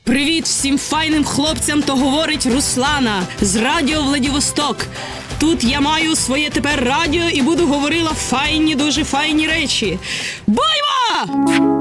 Привіт всім файним хлопцям, то говорить Руслана з Радіо Владивосток. Тут я маю своє тепер радіо і буду говорила файні, дуже файні речі. Бойва!